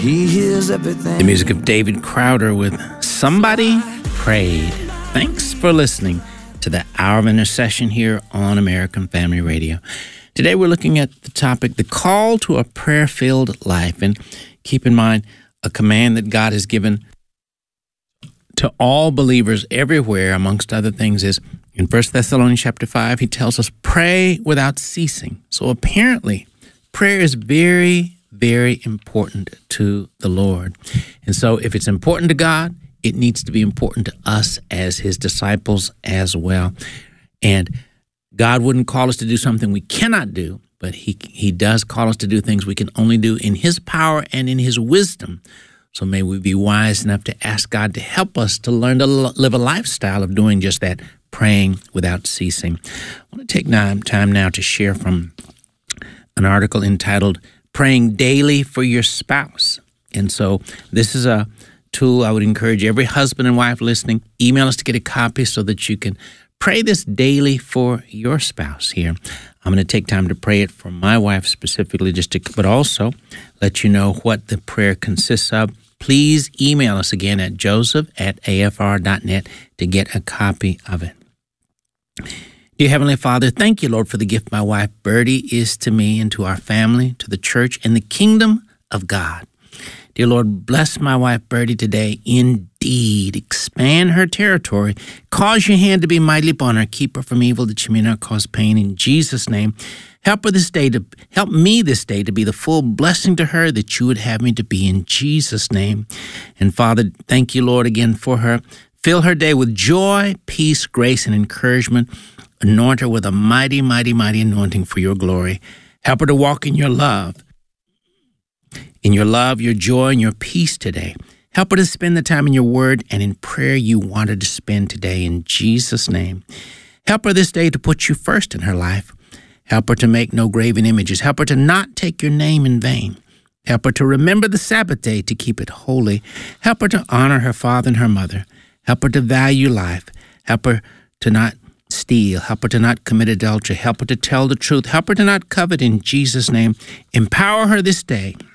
He hears everything. The music of David Crowder with Somebody Prayed. Thanks for listening to the Hour of Intercession here on American Family Radio. Today we're looking at the topic, the call to a prayer-filled life. And keep in mind, a command that God has given to all believers everywhere, amongst other things, is in 1 Thessalonians chapter 5, he tells us, pray without ceasing. So apparently, prayer is very, very important to the Lord. And so if it's important to God, it needs to be important to us as his disciples as well. And God wouldn't call us to do something we cannot do, but he does call us to do things we can only do in his power and in his wisdom. So may we be wise enough to ask God to help us to learn to live a lifestyle of doing just that, praying without ceasing. I want to take time now to share from an article entitled Praying Daily for Your Spouse. And so this is a tool I would encourage every husband and wife listening, email us to get a copy so that you can pray this daily for your spouse here. I'm going to take time to pray it for my wife specifically, but also let you know what the prayer consists of. Please email us again at joseph@afr.net to get a copy of it. Dear Heavenly Father, thank you, Lord, for the gift my wife Birdie is to me and to our family, to the church, and the kingdom of God. Dear Lord, bless my wife Birdie today. Indeed, expand her territory. Cause your hand to be mighty upon her. Keep her from evil, that she may not cause pain. In Jesus' name, help me this day to be the full blessing to her that you would have me to be, in Jesus' name. And Father, thank you, Lord, again for her. Fill her day with joy, peace, grace, and encouragement. Anoint her with a mighty, mighty, mighty anointing for your glory. Help her to walk in your love. In your love, your joy, and your peace today. Help her to spend the time in your word and in prayer you want her to spend today, in Jesus' name. Help her this day to put you first in her life. Help her to make no graven images. Help her to not take your name in vain. Help her to remember the Sabbath day to keep it holy. Help her to honor her father and her mother. Help her to value life. Help her to not steal. Help her to not commit adultery. Help her to tell the truth. Help her to not covet, in Jesus' name. Empower her this day